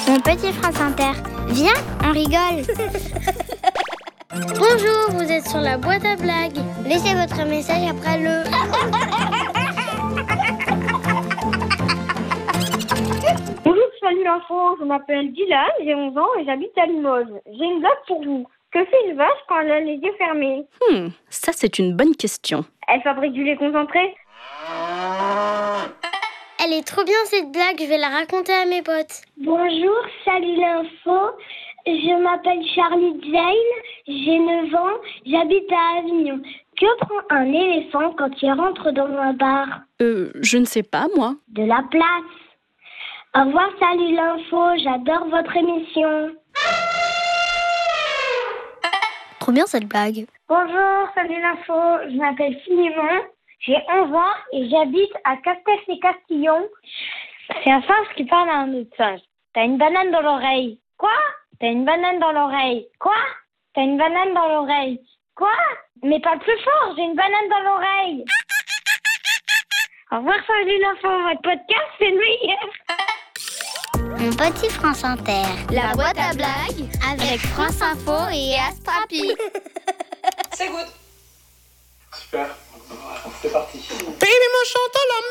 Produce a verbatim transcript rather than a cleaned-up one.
Mon petit France Inter. Viens, on rigole. Bonjour, vous êtes sur la boîte à blagues. Laissez votre message après le... Bonjour, salut l'info, je m'appelle Dylan, j'ai onze ans et j'habite à Limoges. J'ai une blague pour vous. Que fait une vache quand elle a les yeux fermés? Hmm, ça c'est une bonne question. Elle fabrique du lait concentré. Elle est trop bien cette blague, je vais la raconter à mes potes. Bonjour, salut l'info. Je m'appelle Charlie Jane, j'ai neuf ans, j'habite à Avignon. Que prend un éléphant quand il rentre dans un bar? Euh, je ne sais pas, moi. De la place. Au revoir, salut l'info, j'adore votre émission. Trop bien cette blague. Bonjour, salut l'info, je m'appelle Philémon, j'ai onze ans et j'habite à Castel-et-Castillon. C'est un singe qui parle à un autre singe. T'as une banane dans l'oreille. Quoi? T'as une banane dans l'oreille. Quoi? T'as une banane dans l'oreille. Quoi? Mais parle plus fort, j'ai une banane dans l'oreille. Au revoir, salut l'info, votre podcast, c'est le meilleur. Mon petit France Inter. La boîte à blagues Avec France Info et Astrapi. C'est good. Super. C'est parti. Baby, me chante la